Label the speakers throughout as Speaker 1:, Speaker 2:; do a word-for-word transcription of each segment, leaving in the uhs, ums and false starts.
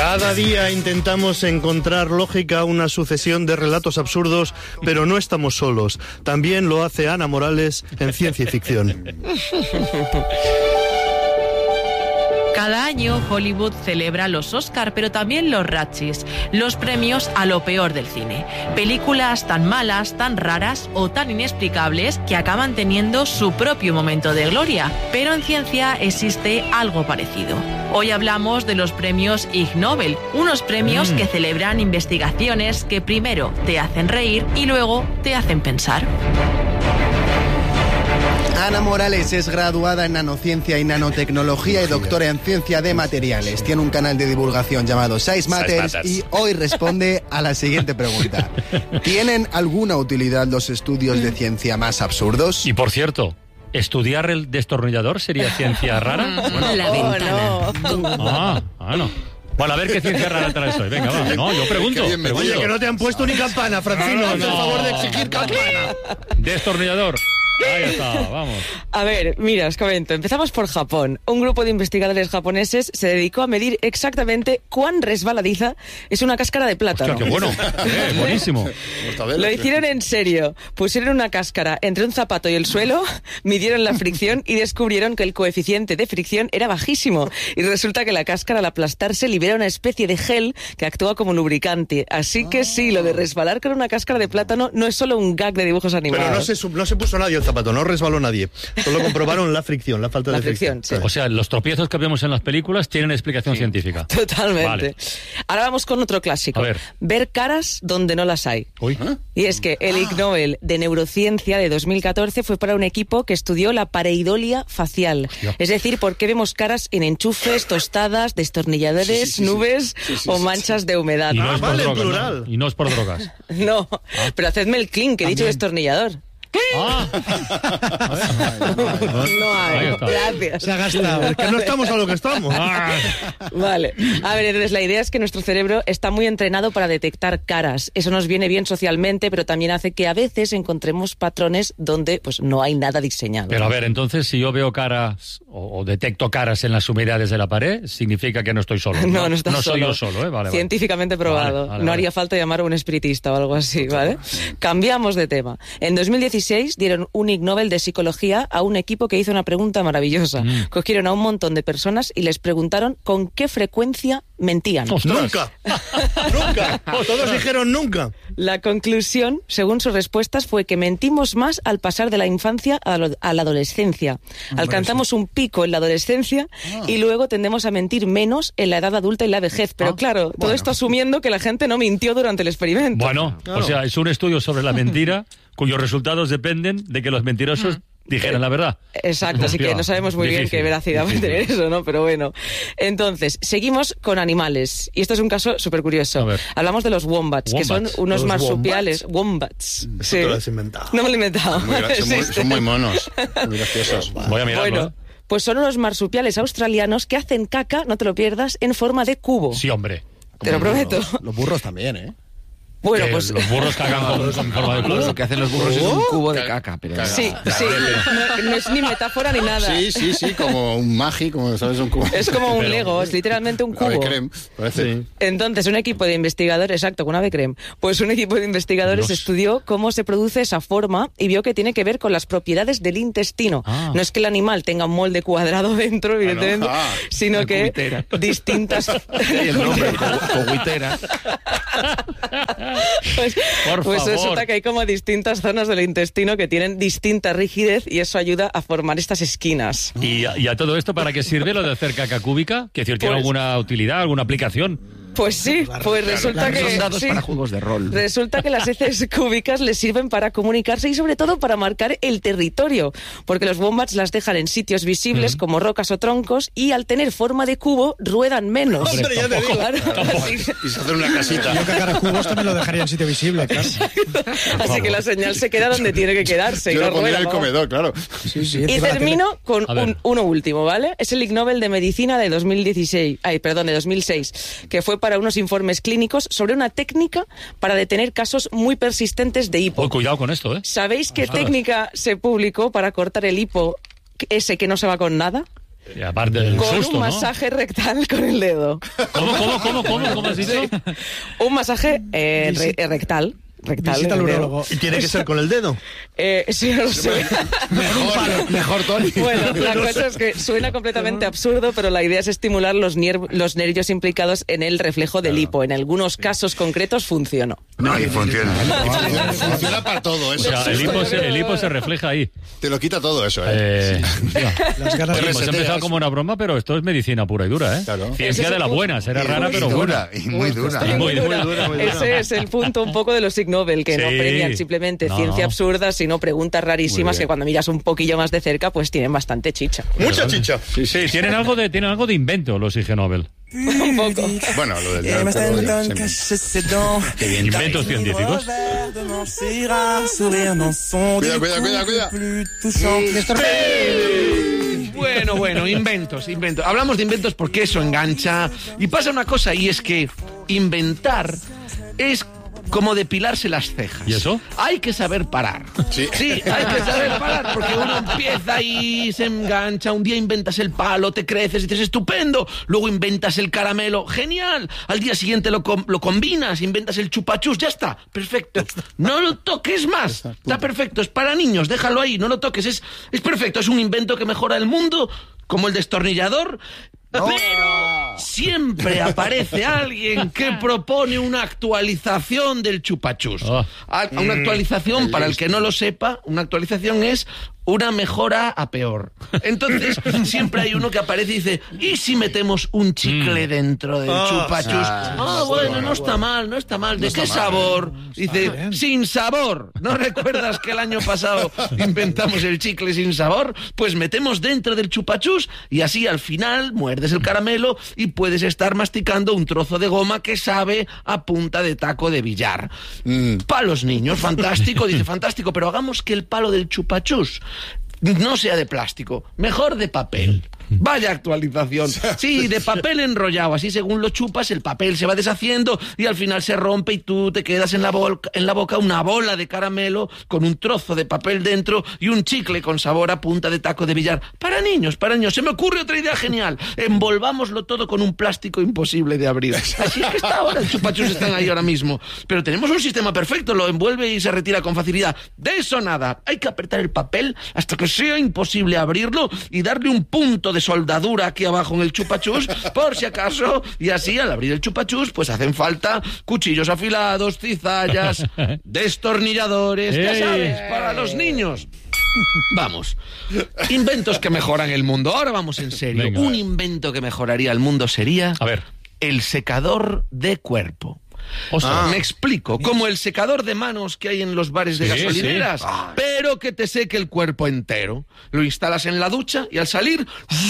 Speaker 1: Cada día intentamos encontrar lógica a una sucesión de relatos absurdos, pero no estamos solos. También lo hace Ana Morales en Ciencia y Ficción.
Speaker 2: Cada año Hollywood celebra los Oscar, pero también los Razzies, los premios a lo peor del cine. Películas tan malas, tan raras o tan inexplicables que acaban teniendo su propio momento de gloria. Pero en ciencia existe algo parecido. Hoy hablamos de los premios Ig Nobel, unos premios mm. que celebran investigaciones que primero te hacen reír y luego te hacen pensar.
Speaker 3: Ana Morales es graduada en nanociencia y nanotecnología y doctora en ciencia de materiales. Tiene un canal de divulgación llamado Size Matters y hoy responde a la siguiente pregunta. ¿Tienen alguna utilidad los estudios de ciencia más absurdos?
Speaker 4: Y por cierto, ¿estudiar el destornillador sería ciencia rara?
Speaker 2: Bueno, la ventana.
Speaker 4: No. Ah, ah, no. Bueno, a ver qué ciencia rara traes hoy. Venga, va. No, yo pregunto. pregunto.
Speaker 1: Oye, que no te han puesto ni campana, Francino. No, no, no. Por favor de exigir campana.
Speaker 4: Destornillador. Ahí está, vamos.
Speaker 5: A ver, mira, os comento. Empezamos por Japón. Un grupo de investigadores japoneses se dedicó a medir exactamente cuán resbaladiza es una cáscara de plátano.
Speaker 4: Hostia, qué bueno. Eh, buenísimo.
Speaker 5: Lo hicieron en serio. Pusieron una cáscara entre un zapato y el suelo, midieron la fricción y descubrieron que el coeficiente de fricción era bajísimo. Y resulta que la cáscara al aplastarse libera una especie de gel que actúa como lubricante. Así que sí, lo de resbalar con una cáscara de plátano no es solo un gag de dibujos animados.
Speaker 1: Pero no se, no se puso nadie el zapato, no resbaló nadie. Solo comprobaron la fricción, la falta
Speaker 5: la
Speaker 1: de fricción.
Speaker 5: fricción sí.
Speaker 4: O sea, los tropiezos que vemos en las películas tienen explicación sí. científica.
Speaker 5: Totalmente.
Speaker 4: Vale.
Speaker 5: Ahora vamos con otro clásico.
Speaker 4: A ver.
Speaker 5: Ver caras donde no las hay.
Speaker 4: Uy. ¿Eh?
Speaker 5: Y es que el Ig Nobel de Neurociencia de dos mil catorce fue para un equipo que estudió la pareidolia facial. Hostia. Es decir, por qué vemos caras en enchufes, tostadas, destornilladores, sí, sí, sí, nubes sí, sí, sí, o manchas de humedad.
Speaker 4: Y no
Speaker 1: ah,
Speaker 4: es por
Speaker 1: vale,
Speaker 4: drogas,
Speaker 1: plural.
Speaker 4: ¿no? Y no es por drogas.
Speaker 5: No, ah. pero hacedme el clink, que he dicho destornillador.
Speaker 4: Ah.
Speaker 5: No hay, gracias.
Speaker 1: Se ha gastado. Es que no estamos a lo que estamos.
Speaker 5: Vale. A ver, entonces la idea es que nuestro cerebro está muy entrenado para detectar caras. Eso nos viene bien socialmente, pero también hace que a veces encontremos patrones donde pues no hay nada diseñado.
Speaker 4: Pero a ver, entonces si yo veo caras o, o detecto caras en las humedades de la pared, significa que no estoy solo. No,
Speaker 5: no, no estás
Speaker 4: no
Speaker 5: solo.
Speaker 4: soy yo solo, ¿eh? Vale,
Speaker 5: científicamente
Speaker 4: vale.
Speaker 5: probado.
Speaker 4: Vale, vale,
Speaker 5: no
Speaker 4: vale.
Speaker 5: haría falta llamar a un espiritista o algo así, ¿vale? Cambiamos de tema. En dos mil dieciséis dieron un Ig Nobel de Psicología a un equipo que hizo una pregunta maravillosa. Mm. Cogieron a un montón de personas y les preguntaron con qué frecuencia mentían.
Speaker 4: ¡Ostras!
Speaker 1: ¡Nunca! ¡Nunca! Todos dijeron nunca.
Speaker 5: La conclusión, según sus respuestas, fue que mentimos más al pasar de la infancia a, lo, a la adolescencia. Hombre, Alcanzamos sí. un pico en la adolescencia ah. y luego tendemos a mentir menos en la edad adulta y la vejez. Pero ah. claro, bueno. todo esto asumiendo que la gente no mintió durante el experimento.
Speaker 4: Bueno,
Speaker 1: claro.
Speaker 4: o sea, es un estudio sobre la mentira cuyos resultados dependen de que los mentirosos mm. dijeran la verdad.
Speaker 5: Exacto, así que no sabemos muy difícil, bien qué veracidad va a tener eso, ¿no? Pero bueno. Entonces, seguimos con animales. Y esto es un caso súper curioso. Hablamos de los wombats, wombats, que son unos marsupiales. Wombats.
Speaker 1: wombats.
Speaker 5: Sí.
Speaker 1: ¿Te lo has inventado?
Speaker 5: No me lo he inventado.
Speaker 3: Muy gra- son, muy, son muy monos, muy graciosos.
Speaker 4: Voy a mirarlo.
Speaker 5: Bueno, pues son unos marsupiales australianos que hacen caca, no te lo pierdas, en forma de cubo.
Speaker 4: Sí, hombre.
Speaker 5: Te lo prometo.
Speaker 3: Los, los burros también, ¿eh?
Speaker 5: Bueno, pues
Speaker 4: los burros cagan con, con forma de cubo.
Speaker 6: Lo que hacen los burros es un cubo de caca. Pero...
Speaker 5: Sí, sí, no, no es ni metáfora ni nada.
Speaker 3: Sí, sí, sí, como un magi, como sabes, un cubo.
Speaker 5: Es como un
Speaker 4: pero...
Speaker 5: Lego, es literalmente un cubo.
Speaker 3: Ave creme, parece.
Speaker 4: Sí.
Speaker 5: Entonces, un equipo de investigadores, exacto, con ave creme, pues un equipo de investigadores
Speaker 4: Dios.
Speaker 5: estudió cómo se produce esa forma y vio que tiene que ver con las propiedades del intestino. Ah. No es que el animal tenga un molde cuadrado dentro, evidentemente, ah, no. ah, sino que
Speaker 6: cubitera.
Speaker 5: distintas...
Speaker 6: Y el nombre, cubitera.
Speaker 5: Pues,
Speaker 4: Por
Speaker 5: pues
Speaker 4: favor.
Speaker 5: resulta que hay como distintas zonas del intestino que tienen distinta rigidez y eso ayuda a formar estas esquinas.
Speaker 4: ¿Y, y a todo esto para qué sirve lo de hacer caca cúbica? ¿Que decir, tiene
Speaker 5: Pues-
Speaker 4: alguna utilidad, alguna aplicación?
Speaker 5: Pues sí, pues resulta que...
Speaker 6: Son dados
Speaker 5: sí.
Speaker 6: para juegos de rol.
Speaker 5: Resulta que las heces cúbicas les sirven para comunicarse y sobre todo para marcar el territorio, porque los wombats las dejan en sitios visibles mm. como rocas o troncos y al tener forma de cubo ruedan menos.
Speaker 1: Hombre, ya te digo.
Speaker 5: Claro, así,
Speaker 3: Y se hace una casita.
Speaker 7: Yo cagar a cubos también lo dejaría en sitio visible, claro.
Speaker 5: así que la señal se queda donde tiene que quedarse.
Speaker 3: Yo
Speaker 5: y
Speaker 3: lo
Speaker 5: no
Speaker 3: pondría
Speaker 5: rueda,
Speaker 3: en el
Speaker 5: vamos.
Speaker 3: comedor, claro.
Speaker 7: Sí, sí,
Speaker 5: Y
Speaker 7: encima la
Speaker 5: termino con
Speaker 4: A ver.
Speaker 5: un, uno último, ¿vale? Es el Ig Nobel de Medicina de dos mil dieciséis, ay, perdón, de dos mil seis, que fue para unos informes clínicos sobre una técnica para detener casos muy persistentes de hipo.
Speaker 4: Oh, cuidado con esto, ¿eh?
Speaker 5: ¿Sabéis qué
Speaker 4: Ostras.
Speaker 5: técnica se publicó para cortar el hipo ese que no se va con nada?
Speaker 4: Y aparte del
Speaker 5: con
Speaker 4: susto,
Speaker 5: un
Speaker 4: ¿no?
Speaker 5: masaje rectal con el dedo.
Speaker 4: ¿Cómo, cómo, cómo, cómo, cómo has dicho?
Speaker 5: Un masaje eh, re- rectal. Rectal.
Speaker 7: Visita al
Speaker 5: en el dedo.
Speaker 7: urólogo.
Speaker 1: ¿Y tiene que ser con el dedo?
Speaker 5: Eh, sí, no lo sé.
Speaker 6: Mejor, mejor Tony.
Speaker 5: Bueno, la cosa es que suena completamente absurdo, pero la idea es estimular los, nier- los nervios implicados en el reflejo del hipo. En algunos casos concretos funcionó.
Speaker 8: No, y funciona. funciona. Funciona para todo
Speaker 4: O
Speaker 8: eso.
Speaker 4: sea, el hipo, se, el hipo se refleja ahí.
Speaker 8: Te lo quita todo eso, ¿eh?
Speaker 4: Eh,
Speaker 7: Las ganas
Speaker 8: Te
Speaker 7: de...
Speaker 4: hemos empezado como una broma, pero esto es medicina pura y dura, ¿eh?
Speaker 8: Claro.
Speaker 4: Ciencia de la buena, será
Speaker 8: Y
Speaker 4: rara,
Speaker 8: muy
Speaker 4: pero
Speaker 8: dura,
Speaker 4: buena.
Speaker 8: y muy dura.
Speaker 4: Y muy
Speaker 5: Dura.
Speaker 4: dura.
Speaker 5: Ese es el punto un poco de los Ig Nobel, que no
Speaker 4: Sí.
Speaker 5: premian simplemente
Speaker 4: No,
Speaker 5: ciencia
Speaker 4: no.
Speaker 5: absurda, sino preguntas rarísimas que cuando miras un poquillo más de cerca, pues tienen bastante chicha.
Speaker 1: Mucha chicha.
Speaker 4: Sí, sí, tienen algo de, tienen algo de invento los Ig Nobel.
Speaker 5: Un poco.
Speaker 8: Bueno, lo del del cuerpo, Qué bien.
Speaker 4: Inventos científicos.
Speaker 8: Cuida, cuida, cuida, cuida.
Speaker 6: Bueno, bueno, inventos, inventos. Hablamos de inventos porque eso engancha. Y pasa una cosa, y es que inventar es como depilarse las cejas.
Speaker 4: ¿Y eso?
Speaker 6: Hay que saber parar.
Speaker 8: Sí.
Speaker 6: Sí, hay que saber parar, porque uno empieza y se engancha. Un día inventas el palo, te creces y dices, estupendo. Luego inventas el caramelo, genial. Al día siguiente lo, com- lo combinas, inventas el chupachus, ya está, perfecto. No lo toques más. Está perfecto, es para niños, déjalo ahí, no lo toques. Es, es perfecto, es un invento que mejora el mundo, como el destornillador. Pero siempre aparece alguien que propone una actualización del chupachus.
Speaker 4: Oh.
Speaker 6: A- Una actualización, para el que no lo sepa, una actualización es una mejora a peor. Entonces, siempre hay uno que aparece y dice, ¿y si metemos un chicle dentro del chupachus? Ah, bueno, no está mal, no está mal. ¿De qué sabor? Dice, sin sabor. ¿No recuerdas que el año pasado inventamos el chicle sin sabor? Pues metemos dentro del chupachus y así al final muerdes el caramelo y puedes estar masticando un trozo de goma que sabe a punta de taco de billar. Para los niños, fantástico. Dice, fantástico, pero hagamos que el palo del chupachus no sea de plástico, mejor de papel. Vaya actualización. Sí, de papel enrollado. Así según lo chupas, el papel se va deshaciendo y al final se rompe y tú te quedas en la, bol- en la boca una bola de caramelo con un trozo de papel dentro y un chicle con sabor a punta de taco de billar. Para niños, para niños. Se me ocurre otra idea genial. Envolvámoslo todo con un plástico imposible de abrir. Así es que está ahora. El chupachus están ahí ahora mismo. Pero tenemos un sistema perfecto. Lo envuelve y se retira con facilidad. De eso nada. Hay que apretar el papel hasta que sea imposible abrirlo y darle un punto de soldadura aquí abajo en el chupachus, por si acaso, y así al abrir el chupachus, pues hacen falta cuchillos afilados, cizallas, destornilladores, ya
Speaker 4: ¡Ey!
Speaker 6: sabes, para los niños. Vamos, inventos que mejoran el mundo. Ahora vamos en serio.
Speaker 4: Venga.
Speaker 6: Un invento que mejoraría el mundo sería
Speaker 4: A ver.
Speaker 6: el secador de cuerpo.
Speaker 4: Ostras.
Speaker 6: Me explico, como el secador de manos que hay en los bares de
Speaker 4: Sí,
Speaker 6: gasolineras,
Speaker 4: sí.
Speaker 6: pero que te seque el cuerpo entero. Lo instalas en la ducha y al salir...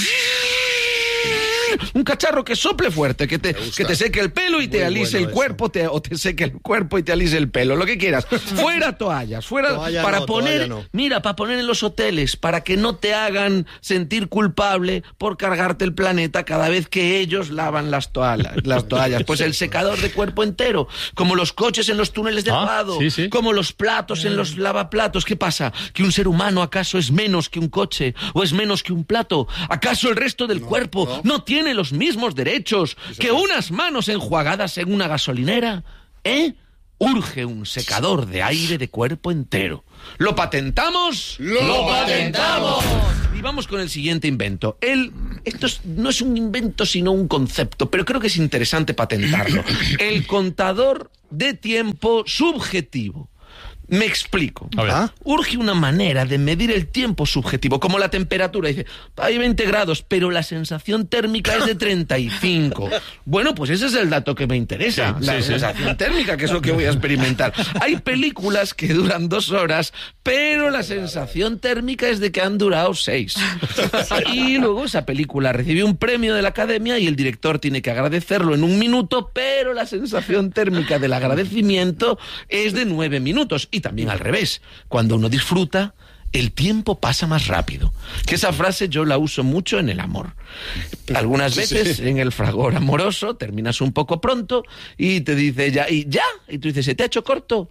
Speaker 6: Un cacharro que sople fuerte, que te, que te seque el pelo y te alise
Speaker 1: bueno
Speaker 6: el cuerpo, te, o te seque el cuerpo y te alise el pelo, lo que quieras. Fuera toallas, fuera
Speaker 1: Toalla
Speaker 6: para
Speaker 1: no,
Speaker 6: poner,
Speaker 1: toalla no.
Speaker 6: mira, para poner en los hoteles, para que no te hagan sentir culpable por cargarte el planeta cada vez que ellos lavan las toallas, las toallas. Pues el secador de cuerpo entero, como los coches en los túneles de
Speaker 4: Ah,
Speaker 6: lavado,
Speaker 4: sí, sí.
Speaker 6: como los platos en los lavaplatos. ¿Qué pasa? ¿Que un ser humano acaso es menos que un coche o es menos que un plato? ¿Acaso el resto del cuerpo no tiene los mismos derechos que unas manos enjuagadas en una gasolinera? ¿Eh? Urge un secador de aire de cuerpo entero. ¿Lo patentamos?
Speaker 8: ¡Lo patentamos!
Speaker 6: Y vamos con el siguiente invento. El, esto es- no es un invento, sino un concepto, pero creo que es interesante patentarlo. El contador de tiempo subjetivo. Me explico.
Speaker 4: A ver.
Speaker 1: ¿Ah?
Speaker 6: Urge una manera de medir el tiempo subjetivo, como la temperatura. Dice, hay veinte grados, pero la sensación térmica es de treinta y cinco. Bueno, pues ese es el dato que me interesa,
Speaker 4: Sí,
Speaker 6: la
Speaker 4: sí, sí.
Speaker 6: sensación térmica, que es lo que voy a experimentar. Hay películas que duran dos horas, pero la sensación térmica es de que han durado seis. Y luego esa película recibió un premio de la Academia y el director tiene que agradecerlo en un minuto, pero la sensación térmica del agradecimiento es de nueve minutos. Y también al revés, cuando uno disfruta, el tiempo pasa más rápido. Que esa frase yo la uso mucho en el amor. Algunas veces en el fragor amoroso terminas un poco pronto y te dice ya, y ya, y tú dices, ¿se te ha hecho corto?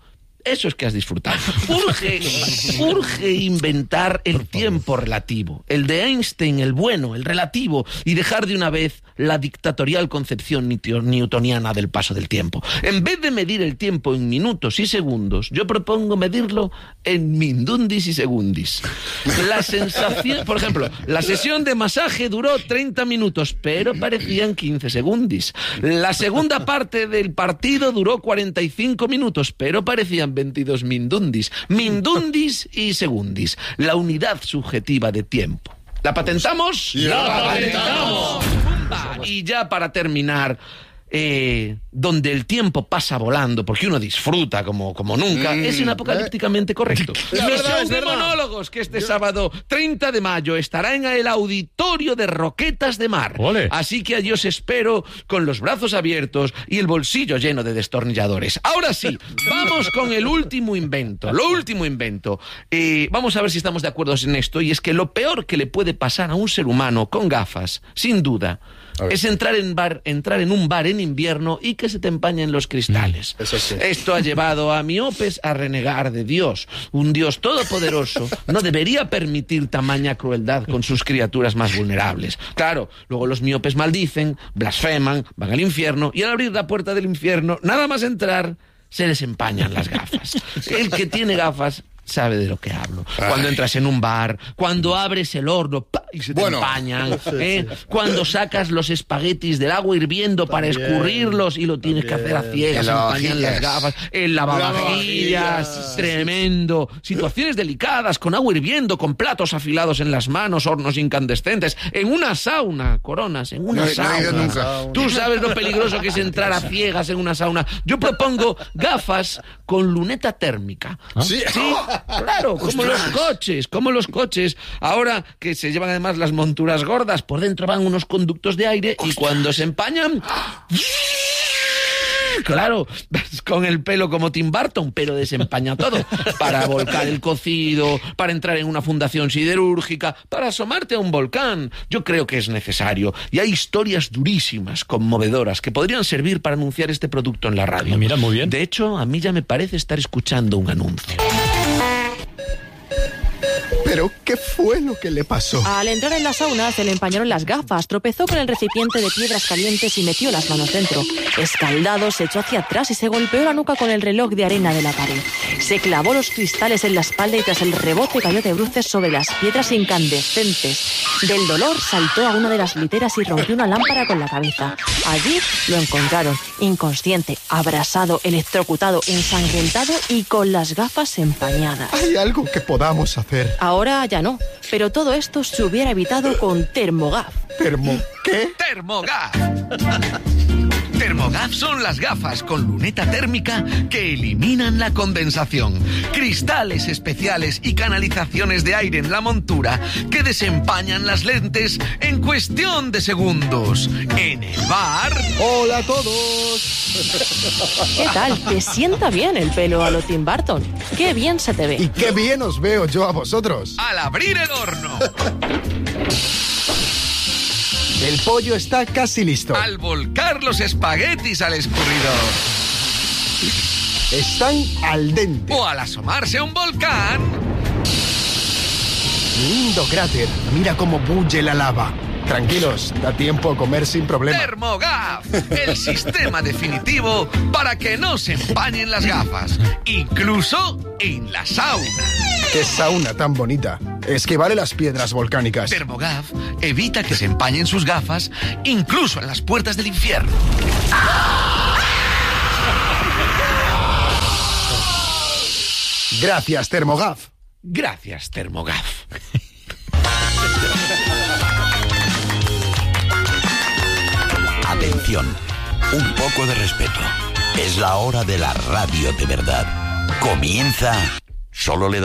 Speaker 6: eso es que has disfrutado. Urge, urge inventar el tiempo relativo, el de Einstein, el bueno, el relativo, y dejar de una vez la dictatorial concepción newtoniana del paso del tiempo. En vez de medir el tiempo en minutos y segundos, yo propongo medirlo en mindundis y segundis. La sensación, por ejemplo, la sesión de masaje duró treinta minutos, pero parecían quince segundis. La segunda parte del partido duró cuarenta y cinco minutos, pero parecían veintidós mindundis. Mindundis y segundis, la unidad subjetiva de tiempo. ¿La patentamos?
Speaker 9: ¡La patentamos!
Speaker 6: Y ya para terminar, eh, donde el tiempo pasa volando, porque uno disfruta como, como nunca, mm, es inapocalípticamente correcto.
Speaker 9: La verdad,
Speaker 6: Show de monólogos que este Yo... sábado treinta de mayo estará en el auditorio de Roquetas de Mar.
Speaker 4: ¡Ole!
Speaker 6: Así que allí os espero con los brazos abiertos y el bolsillo lleno de destornilladores. Ahora sí, vamos con el último invento, lo último invento. Eh, vamos a ver si estamos de acuerdo en esto, y es que lo peor que le puede pasar a un ser humano con gafas, sin duda, es entrar en, bar, entrar en un bar en invierno y que se te empañen los cristales.
Speaker 1: Mm, eso sí.
Speaker 6: Esto ha llevado a miopes a renegar de Dios. Un Dios todopoderoso no debería permitir tamaña crueldad con sus criaturas más vulnerables. Claro, luego los miopes maldicen, blasfeman, van al infierno, y al abrir la puerta del infierno, nada más entrar, se les empañan las gafas. El que tiene gafas sabe de lo que hablo. Ay. Cuando entras en un bar, cuando abres el horno ¡pa! Y se te bueno. empañan, ¿eh? Cuando sacas los espaguetis del agua hirviendo también, para escurrirlos y lo tienes también. que hacer a ciegas, se empañan las gafas, el lavavajillas, tremendo. Situaciones delicadas, con agua hirviendo, con platos afilados en las manos, hornos incandescentes, en una sauna, Coronas, en una no, sauna. No nunca. Tú sabes lo peligroso que es entrar a ciegas en una sauna. Yo propongo gafas con luneta térmica. ¿Ah? Sí. ¿Sí? Claro, como ¡Ostras! los coches, como los coches. Ahora que se llevan además las monturas gordas, por dentro van unos conductos de aire ¡Ostras! y cuando se empañan... Claro, con el pelo como Tim Burton, pero desempaña todo. Para volcar el cocido, para entrar en una fundación siderúrgica, para asomarte a un volcán. Yo creo que es necesario. Y hay historias durísimas, conmovedoras, que podrían servir para anunciar este producto en la radio.
Speaker 4: Mira, muy bien.
Speaker 6: De hecho, a mí ya me parece estar escuchando un anuncio.
Speaker 3: ¿Pero qué fue lo que le pasó?
Speaker 10: Al entrar en la sauna se le empañaron las gafas, tropezó con el recipiente de piedras calientes y metió las manos dentro. Escaldado, se echó hacia atrás y se golpeó la nuca con el reloj de arena de la pared. Se clavó los cristales en la espalda y tras el rebote cayó de bruces sobre las piedras incandescentes. Del dolor saltó a una de las literas y rompió una lámpara con la cabeza. Allí lo encontraron, inconsciente, abrasado, electrocutado, ensangrentado y con las gafas empañadas.
Speaker 3: ¿Hay algo que podamos hacer?
Speaker 10: Ahora ya no, pero todo esto se hubiera evitado con Termogaf.
Speaker 3: ¿Termo qué?
Speaker 6: ¡Termogaf! Termogaf son las gafas con luneta térmica que eliminan la condensación, cristales especiales y canalizaciones de aire en la montura que desempañan las lentes en cuestión de segundos. En el bar...
Speaker 3: ¡Hola a todos!
Speaker 10: ¿Qué tal? Te sienta bien el pelo a lo Tim Burton. ¡Qué bien se te ve!
Speaker 3: Y qué bien os veo yo a vosotros.
Speaker 6: Al abrir el horno...
Speaker 3: El pollo está casi listo.
Speaker 6: Al volcar los espaguetis al escurridor.
Speaker 3: Están al dente.
Speaker 6: O al asomarse a un volcán.
Speaker 3: Lindo cráter. Mira cómo bulle la lava. Tranquilos, da tiempo a comer sin problema.
Speaker 6: Termogaf, el sistema definitivo para que no se empañen las gafas, incluso en la sauna.
Speaker 3: ¡Qué sauna tan bonita! Esquivale las piedras volcánicas.
Speaker 6: Termogaf evita que se empañen sus gafas, incluso en las puertas del infierno.
Speaker 3: Gracias, Termogaf.
Speaker 6: Gracias, Termogaf.
Speaker 11: Atención, un poco de respeto. Es la hora de la radio de verdad. Comienza. Solo le da